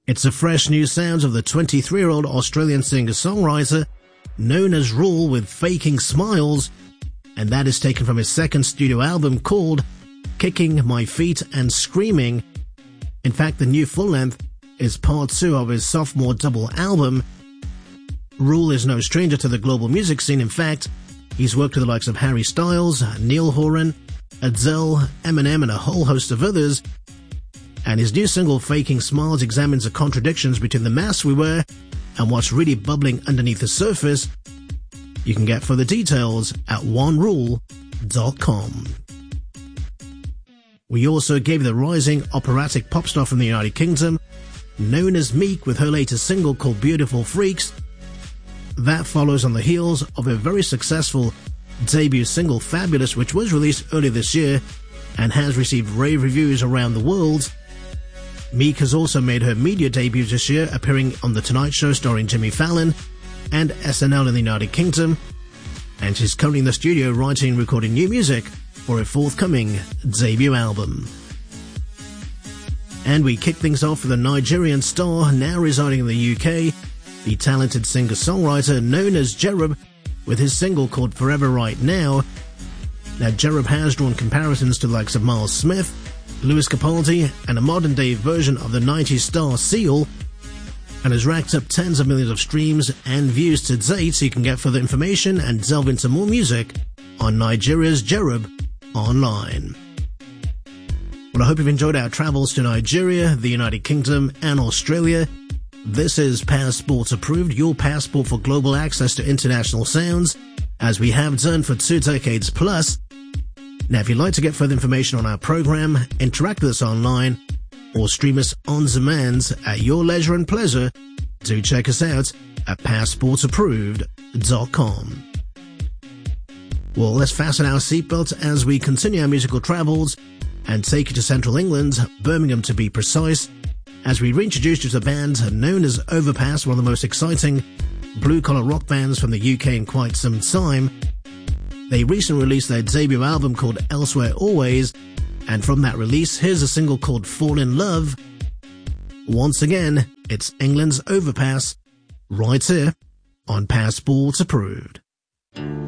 It's the fresh new sounds of the 23-year-old Australian singer-songwriter known as Rule with Faking Smiles, and that is taken from his second studio album called Kicking My Feet and Screaming. In fact, the new full-length is part 2 of his sophomore double album. Rule is no stranger to the global music scene. In fact, he's worked with the likes of Harry Styles, Neil Horan, Adele, Eminem, and a whole host of others. And his new single, Faking Smiles, examines the contradictions between the masks we wear and what's really bubbling underneath the surface. You can get further details at onerule.com. We also gave the rising operatic pop star from the United Kingdom, known as Meek, with her latest single called Beautiful Freaks. That follows on the heels of a very successful debut single, Fabulous, which was released earlier this year and has received rave reviews around the world. Meek has also made her media debut this year, appearing on The Tonight Show starring Jimmy Fallon and SNL in the United Kingdom, and she's currently in the studio writing and recording new music for a forthcoming debut album. And we kick things off with a Nigerian star now residing in the UK, the talented singer-songwriter known as Jerub, with his single called Forever Right Now. Now, Jerub has drawn comparisons to the likes of Miles Smith, Lewis Capaldi, and a modern-day version of the 90s star Seal, and has racked up tens of millions of streams and views to date. So you can get further information and delve into more music on Nigeria's Jerub online. Well, I hope you've enjoyed our travels to Nigeria, the United Kingdom, and Australia. This is Passport Approved, your passport for global access to international sounds, as we have done for 2 decades plus. Now, if you'd like to get further information on our program, interact with us online, or stream us on demand at your leisure and pleasure, do check us out at passportapproved.com. Well, let's fasten our seatbelts as we continue our musical travels and take you to Central England, Birmingham to be precise, as we reintroduce you to a band known as Overpass, one of the most exciting blue-collar rock bands from the UK in quite some time. They recently released their debut album called Elsewhere Always, and from that release, here's a single called Fall in Love. Once again, it's England's Overpass, right here on Passport Approved.